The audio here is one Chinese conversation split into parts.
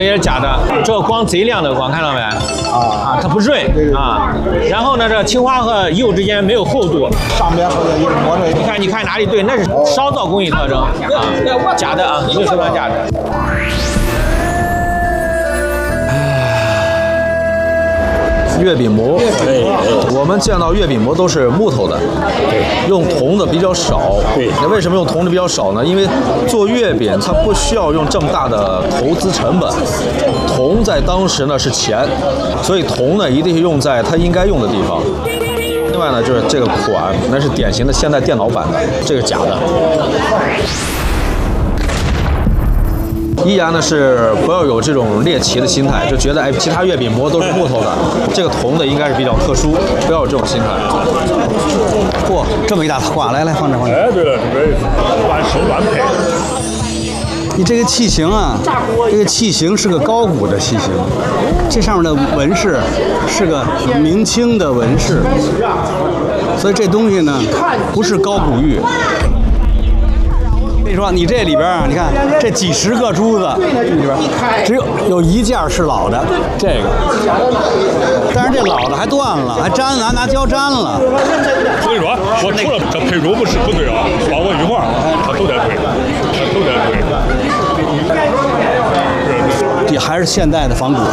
这也是假的，这个光贼亮的光，看到没？它不润啊。然后呢，这青花和釉之间没有厚度， 上边或者一个磨出来。 你看哪里对？那是烧造工艺特征啊，假的啊，一定是个假的。 月饼模，我们见到月饼模都是木头的，用铜的比较少。那为什么用铜的比较少呢？因为做月饼它不需要用这么大的投资成本，铜在当时呢是钱，所以铜呢一定是用在它应该用的地方。另外呢，就是这个款，那是典型的现代电脑版的，这个假的。依然呢是不要有这种猎奇的心态，就觉得其他月饼模都是木头的，这个铜的应该是比较特殊，不要有这种心态。 嚯，这么一大挂，来放这放这。 哎，对了，这边完手完配。 你这个器型啊，这个器型是个高古的器型，这上面的纹饰是个明清的纹饰，所以这东西呢不是高古玉。跟你说，你这里边啊，你看这几十个珠子里边，只有一件是老的，这个，但是这老的还断了，还粘了，拿胶粘了。 所以说，我除了这配乳不是不对啊，包括玉环，它都得对，都得对。 这还是现代的仿古。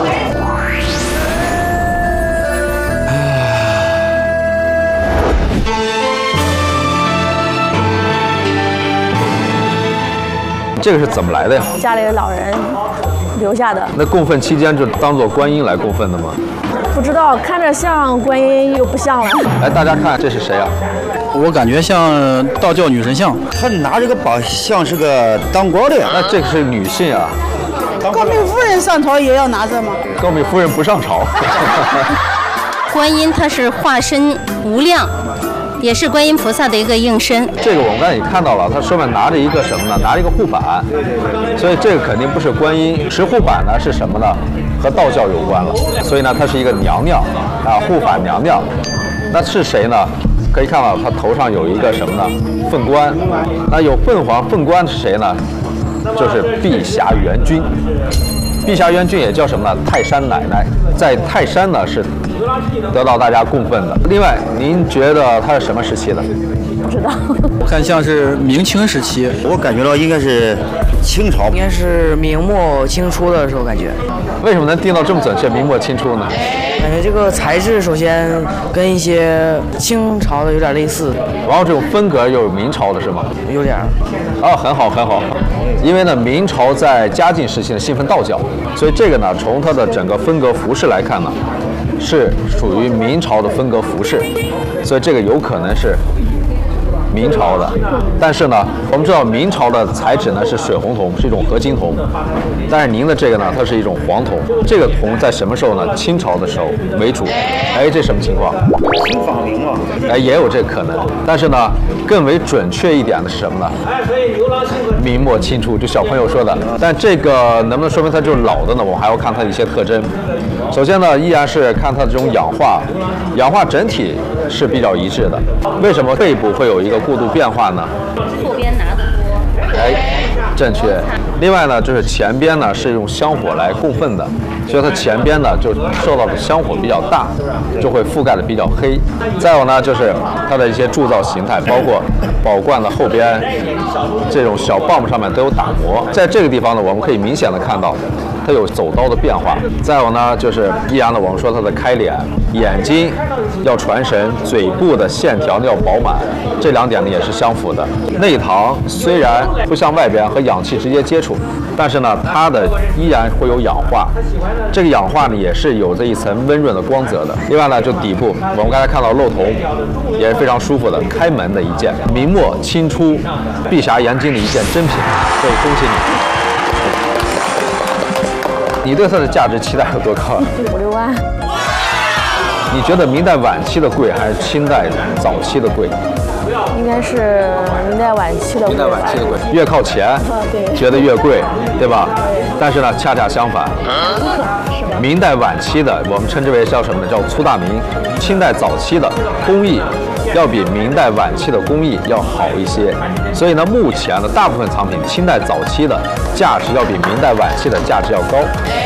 这个是怎么来的呀？ 家里的老人留下的。 那供奉期间就当做观音来供奉的吗？ 不知道，看着像观音又不像了。 来，大家看这是谁啊？ 我感觉像道教女神像。 他拿这个宝像是个当官的。 那这个是女性啊。 高密夫人上朝也要拿着吗？ 高密夫人不上朝。 观音它是化身无量。也是观音菩萨的一个应身。 这个我们刚才也看到了，它上面拿着一个什么呢？拿着一个护板，所以这个肯定不是观音。持护板呢是什么呢？和道教有关了。所以呢，它是一个娘娘啊，护法娘娘。那是谁呢？可以看到她头上有一个什么呢？凤冠。那有凤凰凤冠是谁呢？就是碧霞元君。碧霞元君也叫什么呢？泰山奶奶，在泰山呢是得到大家供奉的。另外，您觉得它是什么时期的？ 不知道， 我看像是明清时期， 我感觉到应该是清朝， 应该是明末清初的时候感觉。 为什么能定到这么准确？明末清初呢？ 感觉这个材质首先跟一些清朝的有点类似， 然后这种风格又有明朝的是吗？ 有点。 哦，很好很好。因为呢，明朝在嘉靖时期呢信奉道教，所以这个呢从它的整个风格服饰来看呢，是属于明朝的风格服饰，所以这个有可能是明朝的。但是呢，我们知道明朝的材质呢是水红铜，是一种合金铜，但是您的这个呢，它是一种黄铜。这个铜在什么时候呢？清朝的时候为主。哎，这什么情况？ 清仿明啊。 哎，也有这可能。但是呢，更为准确一点的是什么呢？明末清初，就小朋友说的。但这个能不能说明它就是老的呢？我们还要看它的一些特征。首先呢，依然是看它的这种氧化，氧化整体是比较一致的。为什么背部会有一个过渡变化呢？ 后边拿得多。 哎，正确。另外呢，就是前边呢是用香火来供奉的，所以它前边呢就受到的香火比较大，就会覆盖的比较黑。再有呢，就是它的一些铸造形态，包括宝冠的后边这种小棒子上面都有打磨，在这个地方呢，我们可以明显的看到它有走刀的变化。再有呢，就是依然呢，我们说它的开脸，眼睛要传神，嘴部的线条要饱满，这两点呢也是相符的。内堂虽然不像外边和氧气直接接触，但是呢，它的依然会有氧化，这个氧化呢也是有着一层温润的光泽的。另外呢，就底部我们刚才看到镂铜也是非常舒服的，开门的一件，明末清初碧霞岩金的一件珍品，所以恭喜你。你对它的价值期待有多高 ？5、6万。 你觉得明代晚期的贵还是清代早期的贵？ 应该是明代晚期的贵。 明代晚期的贵，越靠前，觉得越贵，对吧？但是呢，恰恰相反，明代晚期的我们称之为叫什么呢？叫粗大明。清代早期的工艺要比明代晚期的工艺要好一些，所以呢，目前的大部分藏品，清代早期的价值要比明代晚期的价值要高。